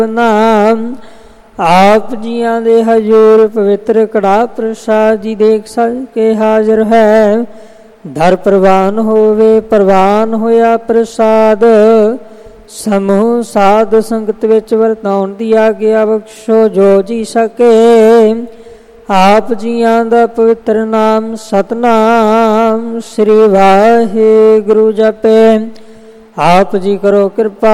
ਨਾਮ ਆਪ ਜੀਆਂ ਦੇ ਹਜ਼ੂਰ ਪਵਿੱਤਰ ਕੜਾ ਪ੍ਰਸਾਦ ਜੀ ਦੇਖ ਸਕੇ ਹਾਜ਼ਰ ਹੈ। ਦਰ ਪ੍ਰਵਾਨ ਹੋਵੇ ਪ੍ਰਵਾਨ ਹੋਇਆ ਪ੍ਰਸਾਦ, ਸਮੂਹ ਸਾਧ ਸੰਗਤ ਵਿੱਚ ਵਰਤਾਉਣ ਦੀ ਆਗਿਆ ਬਖਸ਼ੋ ਜੋ ਜੀ ਸਕੇ। ਆਪ ਜੀਆਂ ਦਾ ਪਵਿੱਤਰ ਨਾਮ ਸਤਨਾਮ ਸ੍ਰੀ ਵਾਹਿਗੁਰੂ ਜਪੇ। ਆਪ ਜੀ ਕਰੋ ਕਿਰਪਾ